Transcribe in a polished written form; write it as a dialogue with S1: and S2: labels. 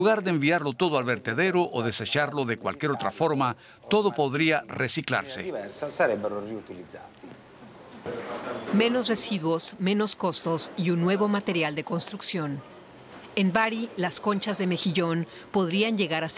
S1: En lugar de enviarlo todo al vertedero o desecharlo de cualquier otra forma, todo podría reciclarse.
S2: Menos residuos, menos costos y un nuevo material de construcción. En Bari, las conchas de mejillón podrían llegar a